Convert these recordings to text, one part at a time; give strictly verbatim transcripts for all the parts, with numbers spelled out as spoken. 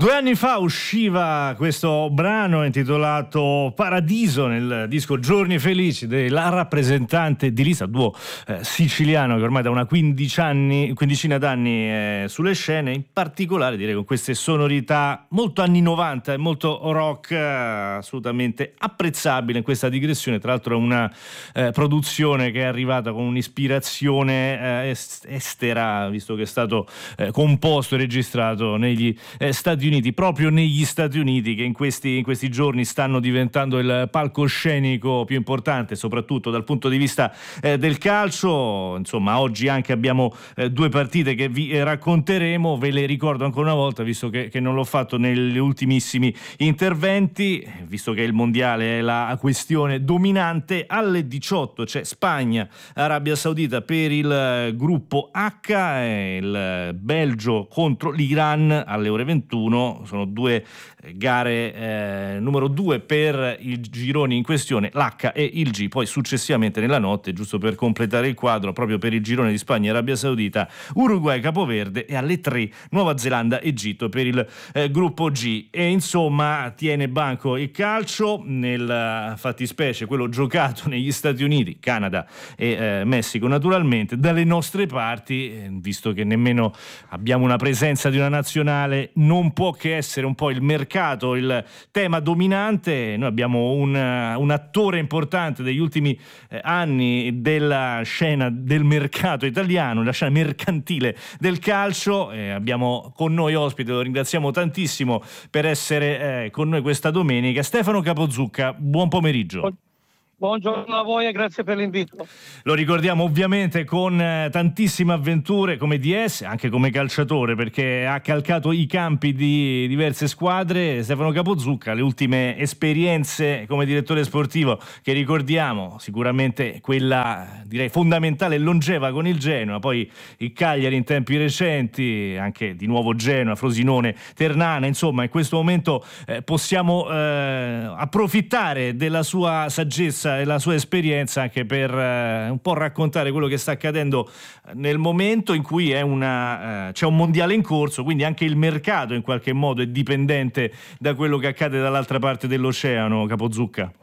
Due anni fa usciva questo brano intitolato Paradiso nel disco Giorni Felici della rappresentante di Lisa, duo eh, siciliano che ormai da una quindicina d'anni è sulle scene, in particolare direi con queste sonorità molto anni novanta e molto rock, eh, assolutamente apprezzabile in questa digressione. Tra l'altro è una eh, produzione che è arrivata con un'ispirazione eh, est- estera, visto che è stato eh, composto e registrato negli eh, Stati Uniti, proprio negli Stati Uniti, che in questi, in questi giorni stanno diventando il palcoscenico più importante, soprattutto dal punto di vista eh, del calcio. Insomma, oggi anche abbiamo eh, due partite che vi eh, racconteremo, ve le ricordo ancora una volta, visto che, che non l'ho fatto negli ultimissimi interventi, visto che il mondiale è la questione dominante. Alle diciotto c'è Spagna, Arabia Saudita per il eh, gruppo H, e il Belgio contro l'Iran alle ore ventuno. Sono due gare eh, numero due per i gironi in questione, l'H e il G. Poi successivamente nella notte, giusto per completare il quadro, proprio per il girone di Spagna e Arabia Saudita, Uruguay, Capoverde, e alle tre Nuova Zelanda, Egitto per il eh, gruppo G. E insomma tiene banco il calcio, nel fattispecie quello giocato negli Stati Uniti, Canada e eh, Messico naturalmente. Dalle nostre parti, eh, visto che nemmeno abbiamo una presenza di una nazionale, non può che essere un po' il mercato il tema dominante. Noi abbiamo un, un attore importante degli ultimi eh, anni della scena del mercato italiano, la scena mercantile del calcio. Eh, abbiamo con noi ospite, lo ringraziamo tantissimo per essere eh, con noi questa domenica, Stefano Capozucca. Buon pomeriggio. Buongiorno a voi e grazie per l'invito. Lo ricordiamo ovviamente con eh, tantissime avventure come D S, anche come calciatore, perché ha calcato i campi di diverse squadre. Stefano Capozucca, le ultime esperienze come direttore sportivo che ricordiamo, sicuramente quella direi fondamentale e longeva con il Genoa, poi il Cagliari in tempi recenti, anche di nuovo Genoa, Frosinone, Ternana. Insomma, in questo momento eh, possiamo eh, approfittare della sua saggezza e la sua esperienza anche per eh, un po' raccontare quello che sta accadendo nel momento in cui è una, eh, c'è un mondiale in corso, quindi anche il mercato in qualche modo è dipendente da quello che accade dall'altra parte dell'oceano. Capozucca.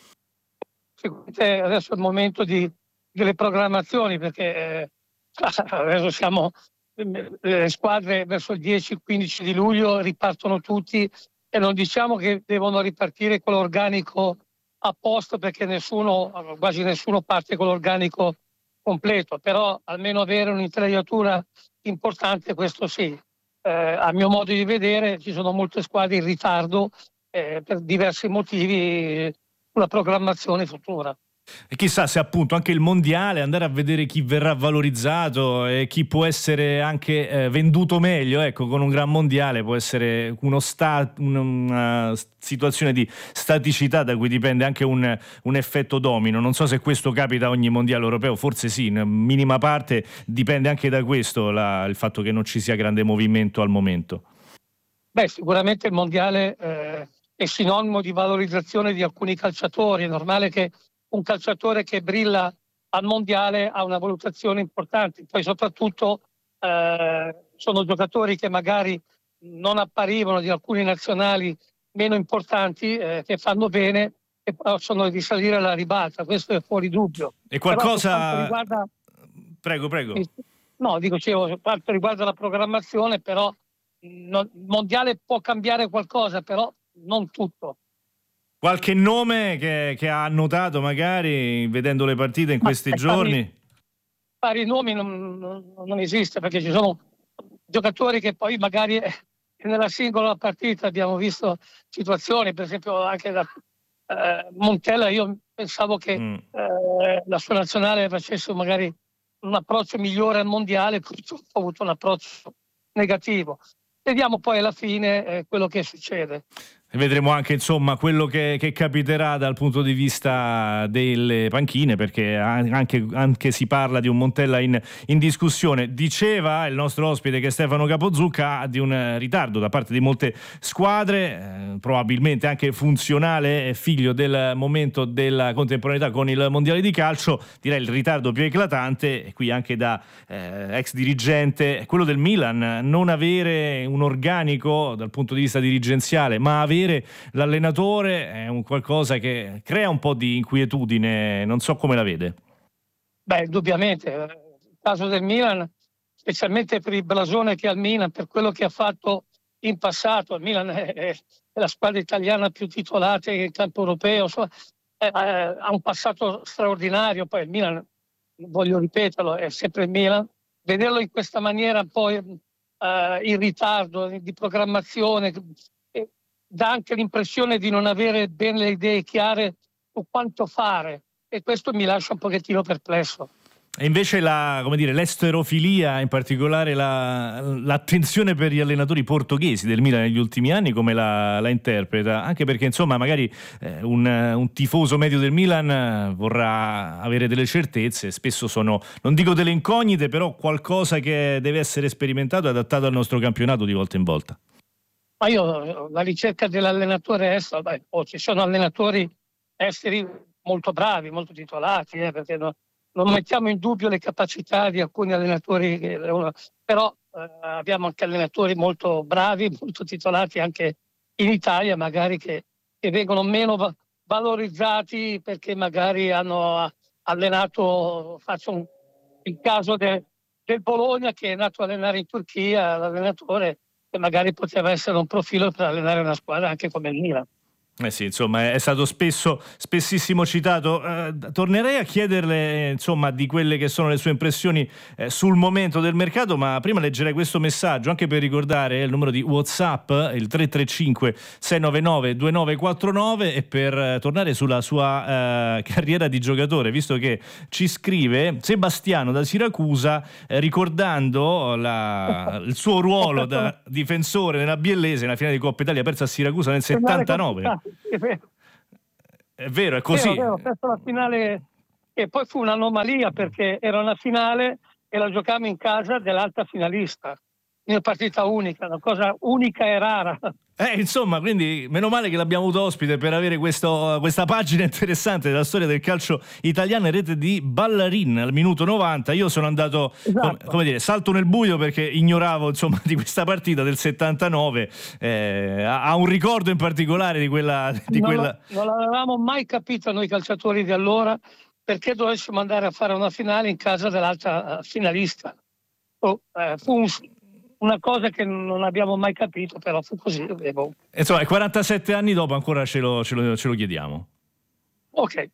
Sicuramente adesso è il momento di, delle programmazioni, perché eh, adesso siamo le squadre verso il dieci quindici di luglio ripartono tutti, e non diciamo che devono ripartire con l'organico a posto, perché nessuno, quasi nessuno parte con l'organico completo, però almeno avere un'intelaiatura importante, questo sì. Eh, a mio modo di vedere ci sono molte squadre in ritardo eh, per diversi motivi sulla programmazione futura. E chissà se appunto anche il mondiale, andare a vedere chi verrà valorizzato e chi può essere anche eh, venduto meglio, ecco, con un gran mondiale può essere uno sta- una situazione di staticità da cui dipende anche un, un effetto domino. Non so se questo capita a ogni mondiale europeo, forse sì, in minima parte dipende anche da questo la, il fatto che non ci sia grande movimento al momento. Beh, sicuramente il mondiale eh, è sinonimo di valorizzazione di alcuni calciatori. È normale che un calciatore che brilla al mondiale ha una valutazione importante. Poi soprattutto eh, sono giocatori che magari non apparivano, di alcuni nazionali meno importanti, eh, che fanno bene e possono risalire alla ribalta. Questo è fuori dubbio. E qualcosa... Riguarda... Prego, prego. No, dico, per quanto riguarda la programmazione, però il mondiale può cambiare qualcosa, però non tutto. Qualche nome che, che ha annotato magari vedendo le partite in Ma questi giorni? Pari, pari nomi non, non, non esiste, perché ci sono giocatori che poi magari nella singola partita abbiamo visto situazioni, per esempio anche da eh, Montella. Io pensavo che mm. eh, la sua nazionale facesse magari un approccio migliore al mondiale, purtroppo ha avuto un approccio negativo. Vediamo poi alla fine eh, quello che succede. Vedremo anche insomma quello che, che capiterà dal punto di vista delle panchine, perché anche, anche si parla di un Montella in, in discussione. Diceva il nostro ospite che Stefano Capozzucca di un ritardo da parte di molte squadre, eh, probabilmente anche funzionale, figlio del momento della contemporaneità con il mondiale di calcio. Direi il ritardo più eclatante, e qui anche da eh, ex dirigente, quello del Milan, non avere un organico dal punto di vista dirigenziale, ma avere l'allenatore è un qualcosa che crea un po' di inquietudine. Non so come la vede. Beh, indubbiamente il caso del Milan, specialmente per il blasone che ha il Milan, per quello che ha fatto in passato. Il Milan è, è la squadra italiana più titolata in campo europeo, insomma, è, è, ha un passato straordinario. Poi il Milan, voglio ripeterlo, è sempre il Milan. Vederlo in questa maniera poi eh, in ritardo di programmazione dà anche l'impressione di non avere bene le idee chiare su quanto fare, e questo mi lascia un pochettino perplesso. E invece la, come dire, l'esterofilia, in particolare la, l'attenzione per gli allenatori portoghesi del Milan negli ultimi anni, come la, la interpreta? Anche perché insomma magari eh, un, un tifoso medio del Milan vorrà avere delle certezze, spesso sono, non dico delle incognite, però qualcosa che deve essere sperimentato e adattato al nostro campionato di volta in volta. Ma io la ricerca dell'allenatore estero, beh, oh, ci sono allenatori esteri molto bravi, molto titolati, eh, perché no, non mettiamo in dubbio le capacità di alcuni allenatori, che, però eh, abbiamo anche allenatori molto bravi, molto titolati anche in Italia, magari che, che vengono meno va- valorizzati perché magari hanno allenato, faccio un, il caso de, del Bologna, che è nato a allenare in Turchia, l'allenatore che magari poteva essere un profilo per allenare una squadra anche come il Milan. Eh sì, insomma, è stato spesso, spessissimo citato. Eh, tornerei a chiederle, insomma, di quelle che sono le sue impressioni eh, sul momento del mercato, ma prima leggerei questo messaggio, anche per ricordare il numero di WhatsApp, il tre tre cinque sei nove nove due nove quattro nove, e per eh, tornare sulla sua eh, carriera di giocatore, visto che ci scrive Sebastiano da Siracusa, eh, ricordando la, il suo ruolo da difensore nella Biellese nella finale di Coppa Italia persa a Siracusa nel settantanove. È vero. È vero, è così. È vero, vero, la finale, e poi fu un'anomalia perché era una finale e la giocavamo in casa dell'altra finalista, in partita unica, una cosa unica e rara. Eh, insomma, quindi meno male che l'abbiamo avuto ospite per avere questo, questa pagina interessante della storia del calcio italiano in rete di Ballarin al minuto novanta. Io sono andato, esatto. com- come dire, salto nel buio perché ignoravo insomma di questa partita del settantanove. Eh, ha un ricordo in particolare di quella... Di non, quella... non l'avevamo mai capito noi calciatori di allora, perché dovessimo andare a fare una finale in casa dell'altra finalista. Oh, eh, fu un... una cosa che non abbiamo mai capito, però fu così. Avevo... Insomma, quarantasette anni dopo ancora ce lo, ce lo, ce lo chiediamo. Ok.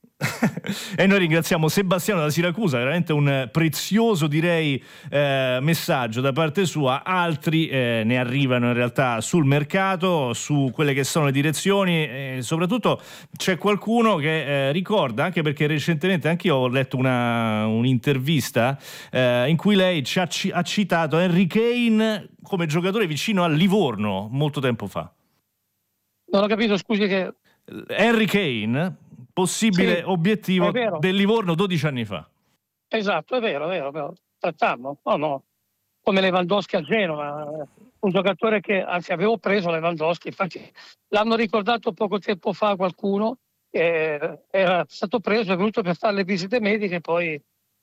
E noi ringraziamo Sebastiano da Siracusa, veramente un prezioso, direi, eh, messaggio da parte sua. Altri eh, ne arrivano in realtà sul mercato, su quelle che sono le direzioni, e soprattutto c'è qualcuno che eh, ricorda, anche perché recentemente anche io ho letto una, un'intervista eh, in cui lei ci ha, ci, ha citato Harry Kane come giocatore vicino al Livorno molto tempo fa. Non ho capito, scusi che... Harry Kane, possibile sì, obiettivo del Livorno dodici anni fa. Esatto, è vero, è vero, è vero. Trattarlo, no, no, come Lewandowski a Genova, un giocatore che, anzi, avevo preso Lewandowski, infatti l'hanno ricordato poco tempo fa qualcuno, che era stato preso, è venuto per fare le visite mediche, poi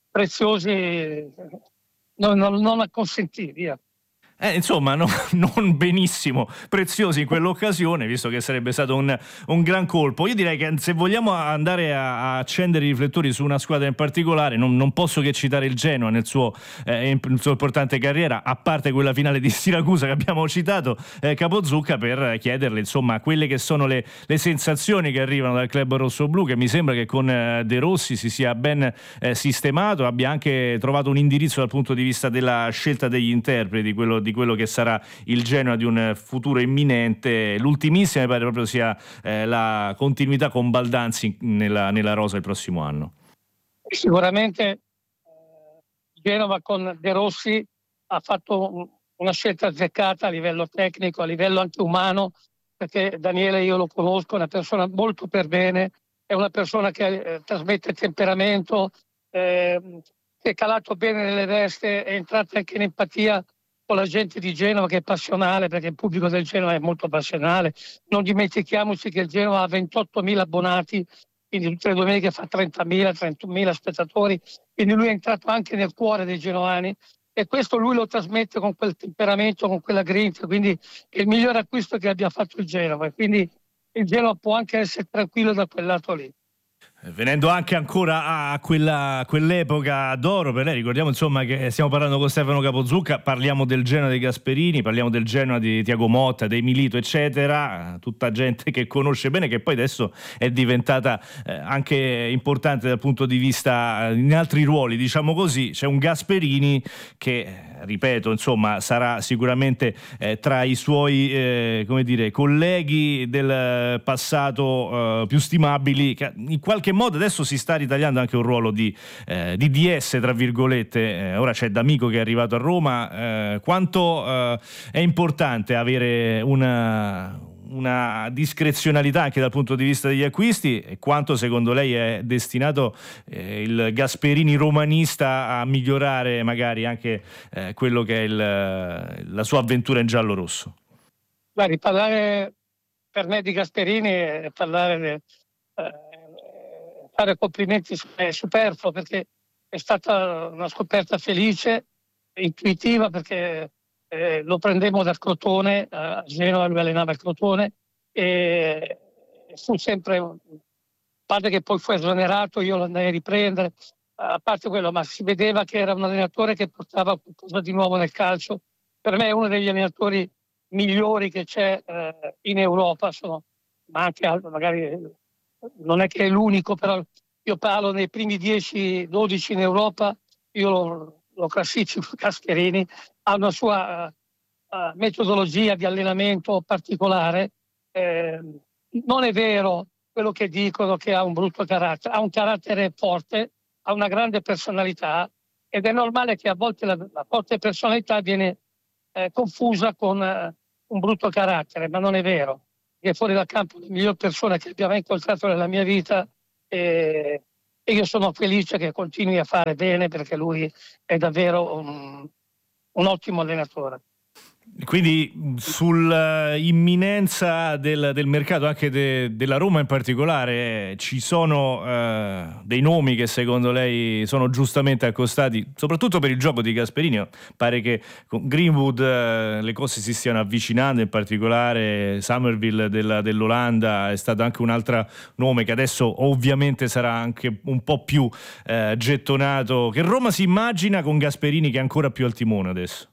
preziosi non, non, non acconsentì, via. Eh, insomma, no, non benissimo preziosi in quell'occasione, visto che sarebbe stato un, un gran colpo. Io direi che se vogliamo andare a, a accendere i riflettori su una squadra in particolare, non, non posso che citare il Genoa nel suo, eh, nel suo importante carriera, a parte quella finale di Siracusa che abbiamo citato, eh, Capozzucca, per chiederle insomma quelle che sono le, le sensazioni che arrivano dal club rossoblu, che mi sembra che con eh, De Rossi si sia ben eh, sistemato, abbia anche trovato un indirizzo dal punto di vista della scelta degli interpreti, quello di quello che sarà il Genoa di un futuro imminente. L'ultimissima mi pare proprio sia eh, la continuità con Baldanzi nella, nella rosa il prossimo anno. Sicuramente eh, Genova con De Rossi ha fatto un, una scelta azzeccata a livello tecnico, a livello anche umano, perché Daniele io lo conosco, è una persona molto per bene, è una persona che eh, trasmette temperamento, eh, che è calato bene nelle veste, è entrata anche in empatia con la gente di Genova che è passionale, perché il pubblico del Genova è molto passionale. Non dimentichiamoci che il Genova ha ventottomila abbonati, quindi tutte le domeniche fa trentamila, trentunomila spettatori, quindi lui è entrato anche nel cuore dei genovani e questo lui lo trasmette con quel temperamento, con quella grinta, quindi è il miglior acquisto che abbia fatto il Genova e quindi il Genova può anche essere tranquillo da quel lato lì. Venendo anche ancora a quella, quell'epoca d'oro per lei, ricordiamo insomma che stiamo parlando con Stefano Capozzucca, parliamo del Genoa dei Gasperini, parliamo del Genoa di Tiago Motta, dei Milito eccetera, tutta gente che conosce bene, che poi adesso è diventata eh, anche importante dal punto di vista in altri ruoli, diciamo così. C'è un Gasperini che, ripeto, insomma sarà sicuramente eh, tra i suoi eh, come dire, colleghi del passato eh, più stimabili, che in qualche modo adesso si sta ritagliando anche un ruolo di, eh, di D S tra virgolette. Eh, ora c'è D'Amico che è arrivato a Roma. Eh, quanto eh, è importante avere una, una discrezionalità anche dal punto di vista degli acquisti, e quanto secondo lei è destinato eh, il Gasperini romanista a migliorare magari anche eh, quello che è il, la sua avventura in giallo-rosso? Guardi, parlare per me di Gasperini è parlare eh, fare complimenti è superfluo, perché è stata una scoperta felice, intuitiva, perché eh, lo prendemmo dal Crotone, a Genova lui allenava il Crotone e fu sempre un padre che poi fu esonerato, io lo andai a riprendere, a parte quello, ma si vedeva che era un allenatore che portava qualcosa di nuovo nel calcio. Per me è uno degli allenatori migliori che c'è eh, in Europa, sono, ma anche altro, magari non è che è l'unico, però io parlo nei primi dieci dodici in Europa, io lo, lo classifico Gasperini, ha una sua uh, uh, metodologia di allenamento particolare. Eh, non è vero quello che dicono che ha un brutto carattere, ha un carattere forte, ha una grande personalità ed è normale che a volte la, la forte personalità viene eh, confusa con uh, un brutto carattere, ma non è vero. È fuori dal campo la miglior persona che abbia mai incontrato nella mia vita e, e io sono felice che continui a fare bene, perché lui è davvero un, un ottimo allenatore. Quindi sull'imminenza del, del mercato anche de, della Roma in particolare, eh, ci sono eh, dei nomi che secondo lei sono giustamente accostati, soprattutto per il gioco di Gasperini? Pare che con Greenwood eh, le cose si stiano avvicinando, in particolare Somerville della, dell'Olanda è stato anche un altro nome che adesso ovviamente sarà anche un po' più eh, gettonato, che Roma si immagina con Gasperini che è ancora più al timone adesso.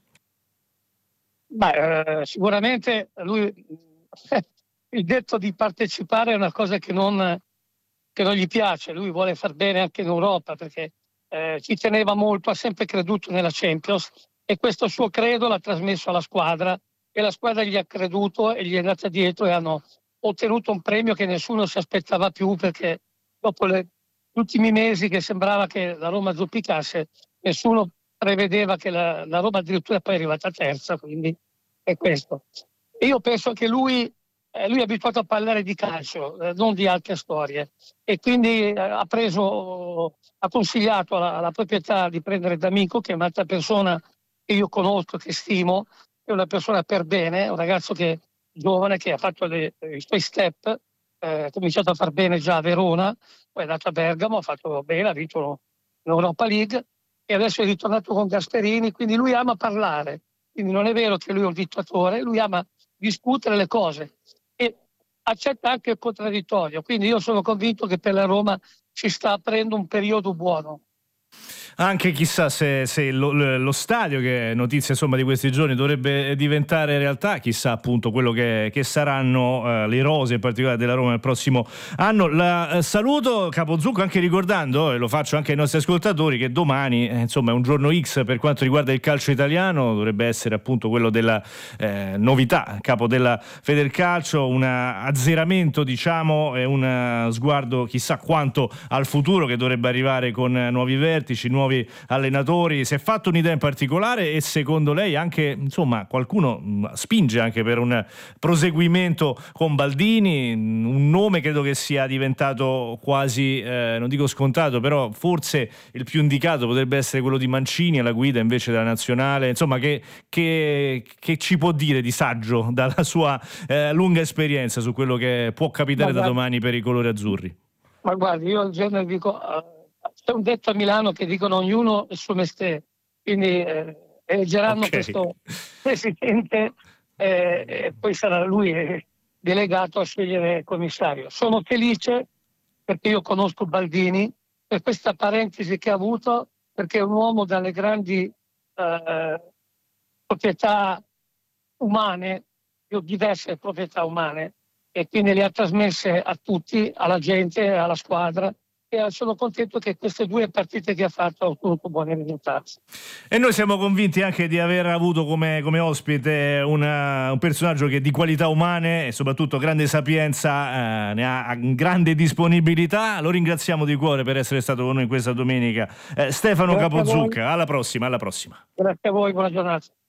Beh, eh, sicuramente lui il detto di partecipare è una cosa che non, che non gli piace. Lui vuole far bene anche in Europa, perché eh, ci teneva molto, ha sempre creduto nella Champions e questo suo credo l'ha trasmesso alla squadra e la squadra gli ha creduto e gli è andata dietro e hanno ottenuto un premio che nessuno si aspettava più, perché dopo le, gli ultimi mesi che sembrava che la Roma zoppicasse, nessuno prevedeva che la, la Roma addirittura poi è arrivata terza, quindi è questo. E io penso che lui, eh, lui è abituato a parlare di calcio, eh, non di altre storie, e quindi eh, ha preso, ha consigliato alla, alla proprietà di prendere D'Amico, che è un'altra persona che io conosco, che stimo, è una persona per bene, un ragazzo che giovane che ha fatto le, i suoi step, eh, ha cominciato a far bene già a Verona, poi è andato a Bergamo, ha fatto bene, ha vinto l'Europa League e adesso è ritornato con Gasperini, quindi lui ama parlare, quindi non è vero che lui è un dittatore, lui ama discutere le cose e accetta anche il contraddittorio, quindi io sono convinto che per la Roma ci sta aprendo un periodo buono. Anche chissà se, se lo, lo stadio, che è notizia insomma di questi giorni, dovrebbe diventare realtà, chissà appunto quello che, che saranno eh, le rose in particolare della Roma nel prossimo anno. La eh, saluto Capozzucco, anche ricordando, e lo faccio anche ai nostri ascoltatori, che domani eh, insomma è un giorno X per quanto riguarda il calcio italiano, dovrebbe essere appunto quello della eh, novità, capo della Federcalcio, un azzeramento diciamo e un sguardo chissà quanto al futuro, che dovrebbe arrivare con nuovi vertici, nuovi nuovi allenatori. Si è fatto un'idea in particolare e secondo lei anche, insomma, qualcuno mh, spinge anche per un proseguimento con Baldini, un nome credo che sia diventato quasi, eh, non dico scontato, però forse il più indicato potrebbe essere quello di Mancini alla guida invece della nazionale. Insomma, che, che, che ci può dire di saggio dalla sua eh, lunga esperienza su quello che può capitare da domani per i colori azzurri? Ma guardi, io al genere dico, uh, c'è un detto a Milano che dicono ognuno il suo mestiere, quindi eh, eleggeranno okay. questo presidente eh, e poi sarà lui delegato a scegliere il commissario. Sono felice perché io conosco Baldini, per questa parentesi che ha avuto, perché è un uomo dalle grandi eh, proprietà umane, più diverse proprietà umane, e quindi le ha trasmesse a tutti, alla gente, alla squadra, e sono contento che queste due partite che ha fatto hanno ottenuto buoni risultati. E noi siamo convinti anche di aver avuto come, come ospite una, un personaggio che di qualità umane e soprattutto grande sapienza, eh, ne ha grande disponibilità. Lo ringraziamo di cuore per essere stato con noi questa domenica. Eh, Stefano Capozucca, alla prossima, alla prossima. Grazie a voi, buona giornata.